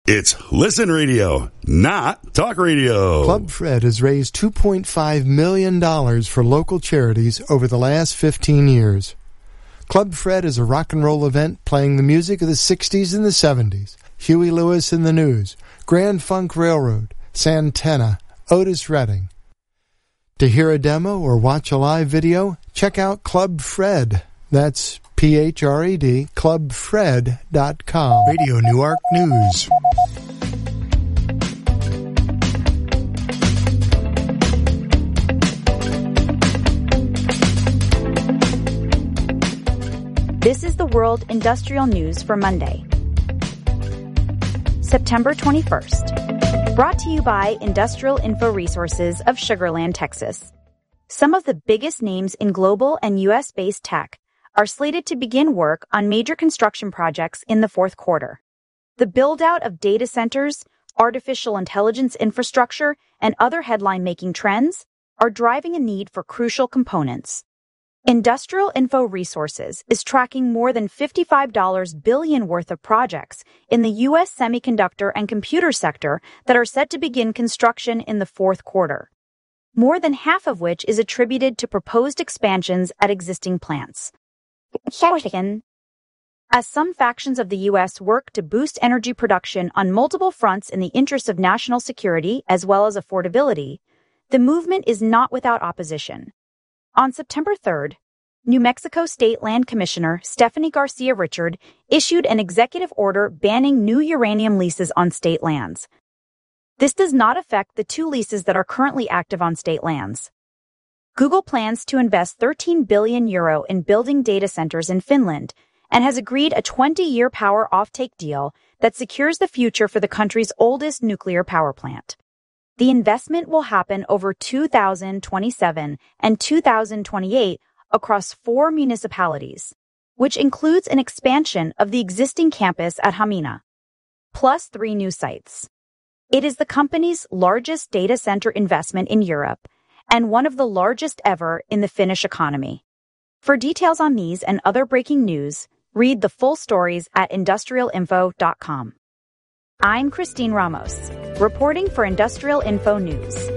It's Listen Radio, not Talk Radio. Club Fred has raised $2.5 million for local charities over the last 15 years. Club Fred is a rock and roll event playing the music of the 60s and the 70s. Huey Lewis and the News, Grand Funk Railroad, Santana, Otis Redding. To hear a demo or watch a live video, check out Club Fred. That's PHRED, clubfred.com. Radio Newark News. This is the World Industrial News for Monday, September 21st. Brought to you by Industrial Info Resources of Sugar Land, Texas. Some of the biggest names in global and U.S.-based tech are slated to begin work on major construction projects in the fourth quarter. The build-out of data centers, artificial intelligence infrastructure, and other headline-making trends are driving a need for crucial components. Industrial Info Resources is tracking more than $55 billion worth of projects in the U.S. semiconductor and computer sector that are set to begin construction in the fourth quarter, more than half of which is attributed to proposed expansions at existing plants. As some factions of the U.S. work to boost energy production on multiple fronts in the interest of national security as well as affordability, the movement is not without opposition. On September 3rd, New Mexico State Land Commissioner Stephanie Garcia Richard issued an executive order banning new uranium leases on state lands. This does not affect the 2 leases that are currently active on state lands. Google plans to invest €13 billion in building data centers in Finland and has agreed a 20-year power offtake deal that secures the future for the country's oldest nuclear power plant. The investment will happen over 2027 and 2028 across 4 municipalities, which includes an expansion of the existing campus at Hamina, plus 3 new sites. It is the company's largest data center investment in Europe and one of the largest ever in the Finnish economy. For details on these and other breaking news, read the full stories at industrialinfo.com. I'm Christine Ramos, reporting for Industrial Info News.